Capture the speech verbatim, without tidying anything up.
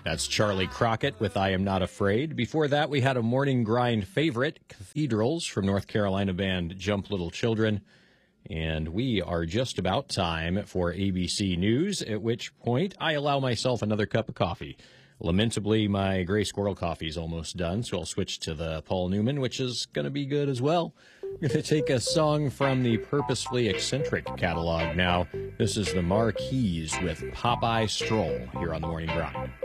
That's Charlie Crockett with I Am Not Afraid. Before that, we had a morning grind favorite, Cathedrals, from North Carolina band Jump Little Children. And we are just about time for A B C News, at which point I allow myself another cup of coffee. Lamentably, my Gray Squirrel coffee is almost done, so I'll switch to the Paul Newman, which is going to be good as well. I'm going to take a song from the Purposefully Eccentric catalog now. This is the Marquis with Popeye Stroll here on The Morning Grind.